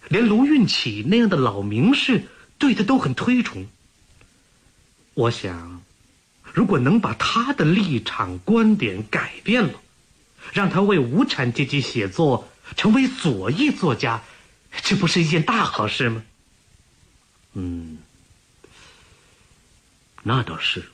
连卢运起那样的老名士对他都很推崇。我想，如果能把他的立场观点改变了，让他为无产阶级写作，成为左翼作家，这不是一件大好事吗？那倒是。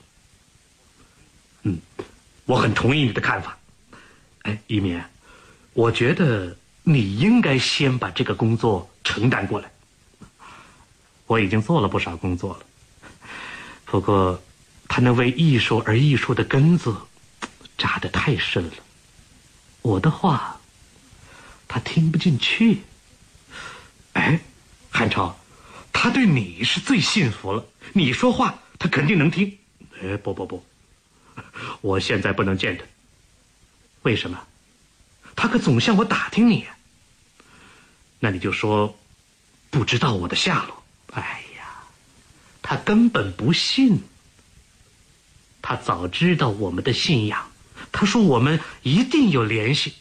我很同意你的看法。一鸣，我觉得你应该先把这个工作承担过来。我已经做了不少工作了，不过他那为艺术而艺术的根子扎得太深了，我的话他听不进去。汉超，他对你是最信服了，你说话他肯定能听。不，我现在不能见他。为什么？他可总向我打听你。那你就说不知道我的下落。他根本不信。他早知道我们的信仰，他说我们一定有联系。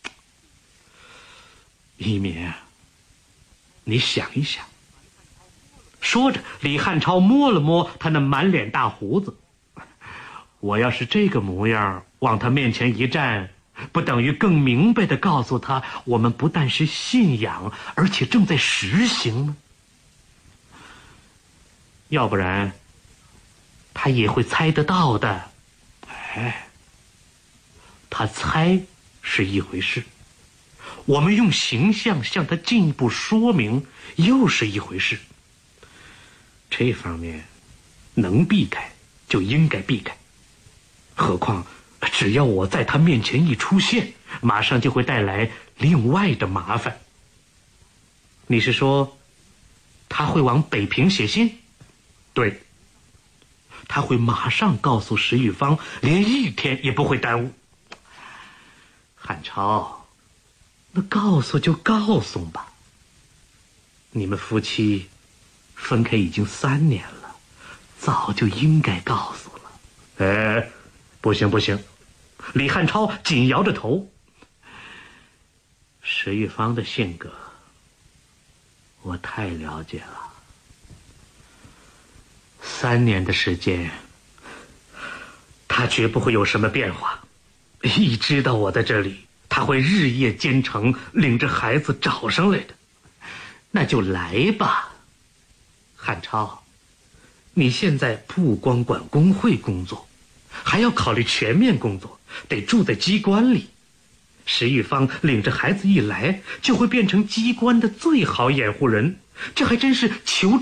一鸣，你想一想。说着，李汉超摸了摸他那满脸大胡子。我要是这个模样往他面前一站，不等于更明白地告诉他，我们不但是信仰，而且正在实行吗？要不然他也会猜得到的。他猜是一回事，我们用形象向他进一步说明又是一回事。这方面能避开就应该避开，何况只要我在他面前一出现，马上就会带来另外的麻烦。你是说他会往北平写信？对，他会马上告诉石玉芳，连一天也不会耽误。汉超，那告诉就告诉吧。你们夫妻分开已经3年了，早就应该告诉了。不行，李汉超紧摇着头。石玉芳的性格我太了解了。3年的时间，他绝不会有什么变化。一知道我在这里，他会日夜兼程，领着孩子找上来的。那就来吧。汉超，你现在不光管工会工作，还要考虑全面工作，得住在机关里。石玉芳领着孩子一来，就会变成机关的最好掩护人，这还真是求